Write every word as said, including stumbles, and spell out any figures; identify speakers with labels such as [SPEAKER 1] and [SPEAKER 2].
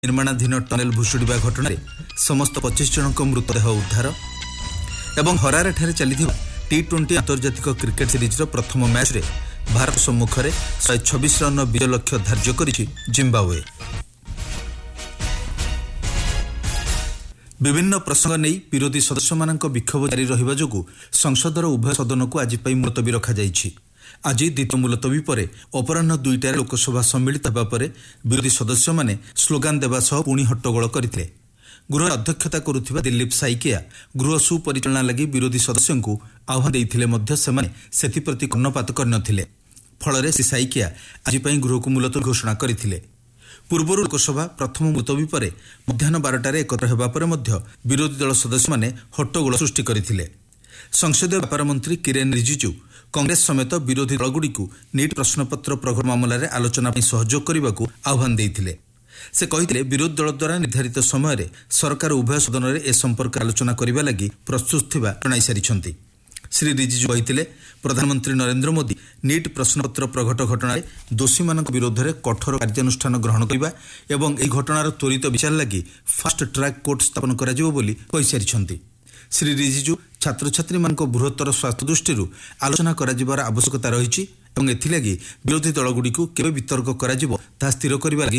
[SPEAKER 1] निर्माणाधीन टनेल भुशुड़ा घटन समस्त पच्चीस जन मृतदेह उद्धार एवं हरारे ठारे चली टी ट्वेंटी आंतर्जातिक क्रिकेट सीरीज प्रथम मैच रे भारत सम्मुख में शहे छब्बीस रन विजय लक्ष्य धार्य करिछि जिम्बाब्वे। विभिन्न प्रसंग नहीं विरोधी सदस्य मानक विक्षोभ जारी रहिबा जोगु संसदर उभय सदन को आज मुलतवी रखा जाइछि। आज द्वितीय मुलतवी पर अपराह्न दुईटार लोकसभा सम्मिलित होगा पर विरोधी सदस्य माने स्लोगान देवा सह पुणी हट्टगोल करथिले। गृह अध्यक्षता करुथिबा दिलीप साइकिया गृह सुपरिचालना लगी विरोधी सदस्यों को आह्वान देइथिले मध्य सेमाने सेथिप्रति कर्णपात करनथिले। फलरे श्री साइकिया आज पई गृह को मुलतवी घोषणा करथिले। पूर्व लोकसभा प्रथम मुलतवी पर मध्याह्न बारटार एकत्र होगा पर मध्य विरोधी दल सदस्य माने हट्टगोल सृष्टि करथिले। संसदीय व्यापार मंत्री किरेन रिजिजू कांग्रेस समेत विरोधी दलगुड़िक नीट प्रश्नपत्र प्रघट मामलें आलोचना सहयोग करने को आह्वान देते। से कहिथिले विरोधी दल द्वारा निर्धारित समय सरकार उभय सदन में ए संपर्क आलोचना करने लगी प्रस्तुत थिबा जणाई सारिछंती। श्री रिजिजू कहिथिले प्रधानमंत्री नरेंद्र मोदी नीट प्रश्नपत्र प्रघट घटना दोषी मान विरोध में कठोर कार्यानुष्ठान ग्रहण करने एवं यह घटनार त्वरित विचार लगी फास्ट ट्रैक कोर्ट स्थापन करिवो बोली कहि सारिछंती। श्री रिजिजू छात्र छात्री मान बृहत्तर स्वास्थ्य दृष्टि आलोचना करार आवश्यकता रही एवं एथिलागि विरोधी दलगुड़ी केवे वितर्क करा स्थिर करने लगी